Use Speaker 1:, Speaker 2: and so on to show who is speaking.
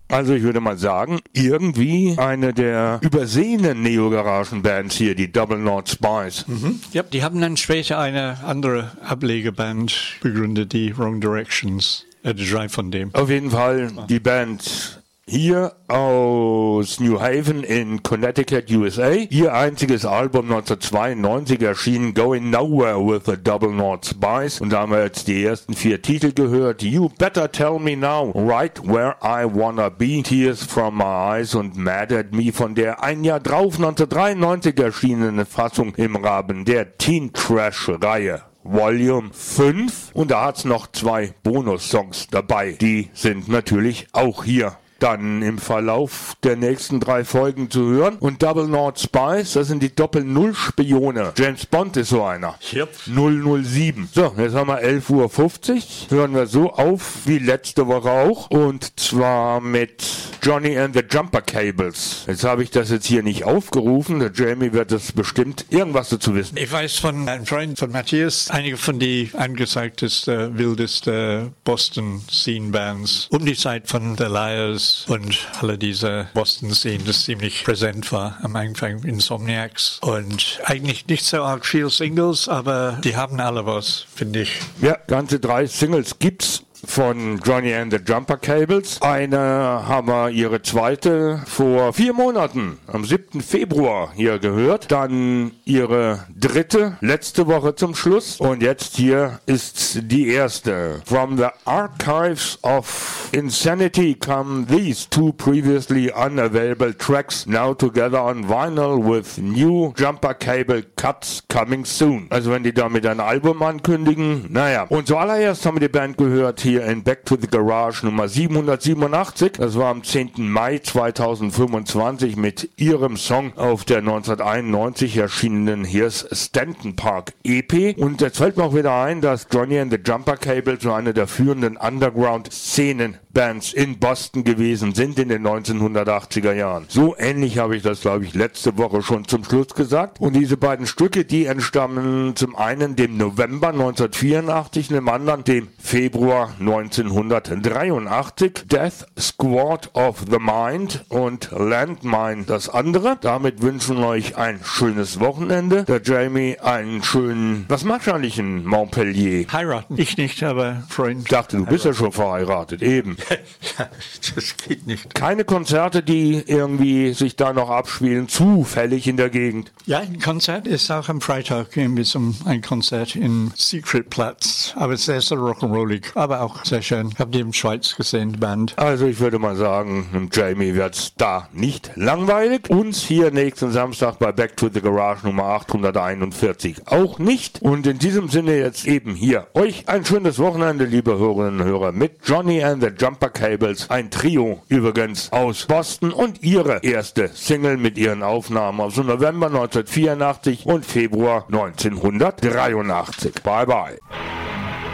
Speaker 1: Also ich würde mal sagen, irgendwie eine der übersehenen Neo-Garagen-Bands hier, die Double Knot Spice.
Speaker 2: Ja, die haben dann später eine andere Ablegerband begründet, die Wrong Directions. Drei von dem.
Speaker 1: Auf jeden Fall die Band hier aus New Haven in Connecticut, USA. Ihr einziges Album 1992 erschien Going Nowhere with the Double Knot Spice. Und da haben wir jetzt die ersten 4 Titel gehört. You Better Tell Me Now, Right Where I Wanna Be, Tears from My Eyes und Mad at Me von der ein Jahr drauf 1993 erschienenen Fassung im Rahmen der Teen Trash-Reihe. Volume 5. Und da hat's noch 2 Bonus-Songs dabei. Die sind natürlich auch hier dann im Verlauf der nächsten 3 Folgen zu hören. Und Double Knot Spice, das sind die Doppel-Null-Spione. James Bond ist so einer.
Speaker 2: Yep.
Speaker 1: 007. So, jetzt haben wir 11:50 Uhr. Hören wir so auf wie letzte Woche auch. Und zwar mit Johnny and the Jumper Cables. Jetzt habe ich das jetzt hier nicht aufgerufen. Der Jamie wird das bestimmt irgendwas dazu wissen.
Speaker 2: Ich weiß von einem Freund von Matthias, einige von die angezeigtesten, wildesten Boston-Scene-Bands um die Zeit von The Liars und alle diese Boston-Szenen, das ziemlich präsent war am Anfang, Insomniacs. Und eigentlich nicht so arg viel Singles, aber die haben alle was, finde ich.
Speaker 1: Ja, ganze 3 Singles gibt's von Johnny and the Jumper Cables. Eine haben wir ihre zweite vor 4 Monaten, am 7. Februar hier gehört. Dann ihre dritte, letzte Woche zum Schluss. Und jetzt hier ist die erste. From the Archives of Insanity come these 2 previously unavailable tracks, now together on vinyl with new Jumper Cable cuts coming soon. Also wenn die damit ein Album ankündigen, naja. Und zuallererst haben wir die Band gehört hier in Back to the Garage Nummer 787. Das war am 10. Mai 2025 mit ihrem Song auf der 1991 erschienenen Here's Stanton Park EP. Und jetzt fällt mir auch wieder ein, dass Johnny and the Jumper Cables so eine der führenden Underground-Szenen-Bands in Boston gewesen sind in den 1980er Jahren. So ähnlich habe ich das, glaube ich, letzte Woche schon zum Schluss gesagt. Und diese beiden Stücke, die entstammen zum einen dem November 1984 und dem anderen dem Februar 1983. Death Squad of the Mind und Landmine das andere. Damit wünschen wir euch ein schönes Wochenende. Der Jamie einen schönen, was magst du eigentlich in Montpellier?
Speaker 2: Heiraten. Ich nicht, aber Freund.
Speaker 1: Ich dachte, du bist ja schon verheiratet, eben.
Speaker 2: Das geht nicht.
Speaker 1: Keine Konzerte, die irgendwie sich da noch abspielen, zufällig in der Gegend.
Speaker 2: Ja, ein Konzert ist auch am Freitag. Gehen wir ein Konzert in Secret Platz. Aber sehr, sehr rock'n'rollig. Aber auch sehr schön. Ich habe die in Schweiz gesehen, die Band.
Speaker 1: Also ich würde mal sagen, dem Jamie wird's da nicht langweilig. Uns hier nächsten Samstag bei Back to the Garage Nummer 841 auch nicht. Und in diesem Sinne jetzt eben hier euch ein schönes Wochenende, liebe Hörerinnen und Hörer, mit Johnny and the Jumper Cables. Ein Trio übrigens aus Boston und ihre erste Single mit ihren Aufnahmen aus November 1984 und Februar 1983. Bye bye.